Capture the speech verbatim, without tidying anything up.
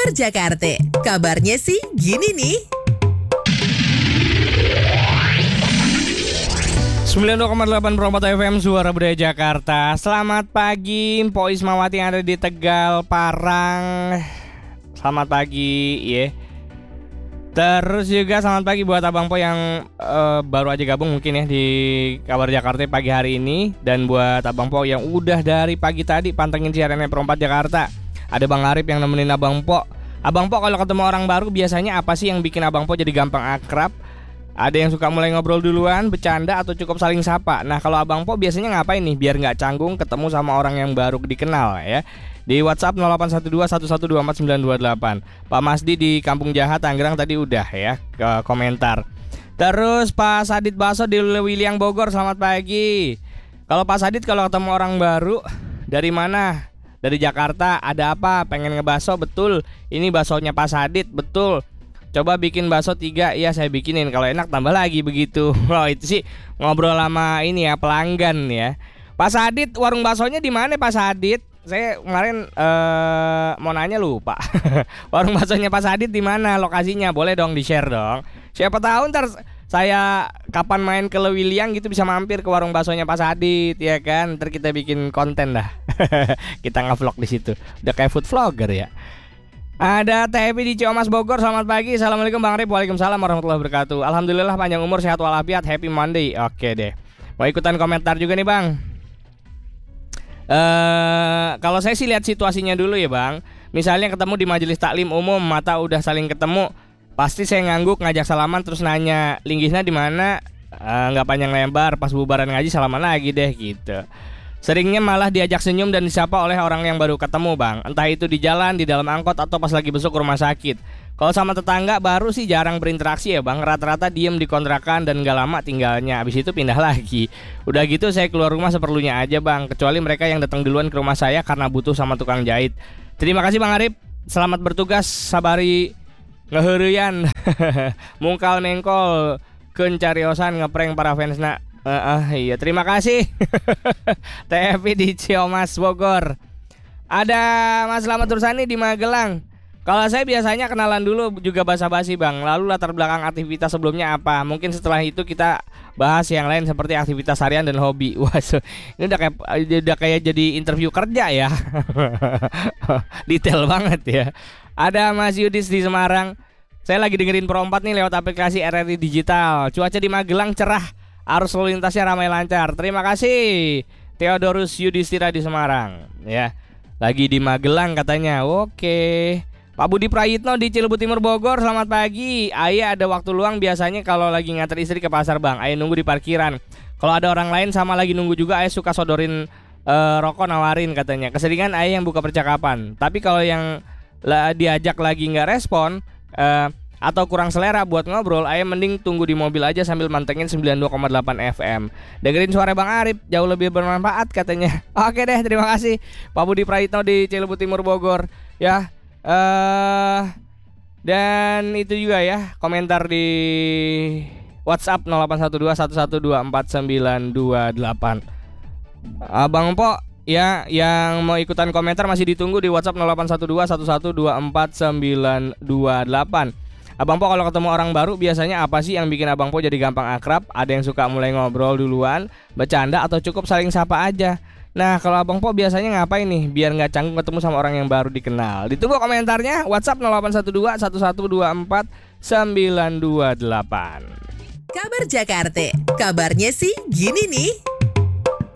Kabar Jakarta, kabarnya sih gini nih. sembilan puluh dua koma delapan Perompat F M Suara Budaya Jakarta. Selamat pagi Mpok Ismawati yang ada di Tegal, Parang. Selamat pagi ya. Terus juga selamat pagi buat Abang Po yang uh, baru aja gabung mungkin ya di Kabar Jakarta pagi hari ini. Dan buat Abang Po yang udah dari pagi tadi pantengin siarannya Perompat Jakarta. Ada Bang Arif yang nemenin Abang Po. Abang Po kalau ketemu orang baru biasanya apa sih yang bikin Abang Po jadi gampang akrab? Ada yang suka mulai ngobrol duluan, bercanda, atau cukup saling sapa. Nah kalau Abang Po biasanya ngapain nih biar gak canggung ketemu sama orang yang baru dikenal ya. Di WhatsApp nol delapan satu dua satu satu dua empat sembilan dua delapan. Pak Masdi di Kampung Jahat, Tangerang tadi udah ya ke komentar. Terus Pak Sadit Baso di Lewiliang Bogor, selamat pagi. Kalau Pak Sadit kalau ketemu orang baru, dari mana? Dari Jakarta, ada apa? Pengen ngebaso? Betul, ini basonya Pak Sadit, betul. Coba bikin bakso tiga, iya saya bikinin. Kalau enak tambah lagi begitu. Wah itu sih ngobrol sama ini ya pelanggan ya. Pak Sadit, warung baksonya di mana Pak Sadit? Saya kemarin uh, mau nanya lupa. Warung baksonya Pak Sadit di mana? Lokasinya boleh dong di share dong. Siapa tahu ntar saya kapan main ke Lewiliang gitu bisa mampir ke warung baksonya Pak Sadit ya kan. Ntar kita bikin konten dah. Kita nge-vlog di situ. Udah kayak food vlogger ya. Ada T F di Ciamas Bogor, selamat pagi. Assalamualaikum Bang Rip. Waalaikumsalam warahmatullahi wabarakatuh. Alhamdulillah panjang umur, sehat walafiat, happy Monday. Oke deh. Mau ikutan komentar juga nih Bang. Uh, kalau saya sih lihat situasinya dulu ya Bang. Misalnya ketemu di majelis taklim umum, mata udah saling ketemu, pasti saya ngangguk ngajak salaman terus nanya linggisnya di mana. Uh, nggak panjang lebar, pas bubaran ngaji salaman lagi deh gitu. Seringnya malah diajak senyum dan disapa oleh orang yang baru ketemu Bang. Entah itu di jalan, di dalam angkot, atau pas lagi besok ke rumah sakit. Kalau sama tetangga baru sih jarang berinteraksi ya Bang. Rata-rata diem di kontrakan dan gak lama tinggalnya. Abis itu pindah lagi. Udah gitu saya keluar rumah seperlunya aja Bang. Kecuali mereka yang datang duluan ke rumah saya karena butuh sama tukang jahit. Terima kasih Bang Arif. Selamat bertugas, sabari ngeheureyan. Mungkal mengkol kencariosan ngeprank para fansna. Uh, uh, iya terima kasih. T F di Ciamas Bogor. Ada Mas Slamet Tursani di Magelang. Kalau saya biasanya kenalan dulu juga basa-basi Bang. Lalu latar belakang aktivitas sebelumnya apa. Mungkin setelah itu kita bahas yang lain seperti aktivitas harian dan hobi. Wah so, ini udah kayak, udah kayak jadi interview kerja ya. Detail banget ya. Ada Mas Yudis di Semarang. Saya lagi dengerin Perompat nih lewat aplikasi R R I Digital. Cuaca di Magelang cerah, arus lalu lintasnya ramai lancar. Terima kasih Theodorus Yudhistira di Semarang ya. Lagi di Magelang katanya. Oke. Pak Budi Prayitno di Cilebut Timur Bogor, selamat pagi. Ayah ada waktu luang biasanya kalau lagi nganter istri ke pasar Bang. Ayah nunggu di parkiran. Kalau ada orang lain sama lagi nunggu juga, ayah suka sodorin uh, rokok nawarin katanya. Keseringan ayah yang buka percakapan. Tapi kalau yang la, diajak lagi nggak respon uh, atau kurang selera buat ngobrol, ayah mending tunggu di mobil aja sambil mantengin sembilan puluh dua koma delapan F M. Dengerin suara Bang Arif, jauh lebih bermanfaat katanya. Oke deh, terima kasih Pak Budi Prayitno di Cilebut Timur Bogor. Ya, uh, dan itu juga ya, komentar di WhatsApp nol delapan satu dua satu satu dua empat sembilan dua delapan. Abang Po ya, yang mau ikutan komentar masih ditunggu di WhatsApp nol delapan satu dua satu satu dua empat sembilan dua delapan. Abang Po kalau ketemu orang baru biasanya apa sih yang bikin Abang Po jadi gampang akrab? Ada yang suka mulai ngobrol duluan, bercanda, atau cukup saling sapa aja? Nah kalau Abang Po biasanya ngapain nih biar gak canggung ketemu sama orang yang baru dikenal? Ditunggu komentarnya. WhatsApp nol delapan satu dua satu satu dua empat sembilan dua delapan. Kabar Jakarta, kabarnya sih gini nih.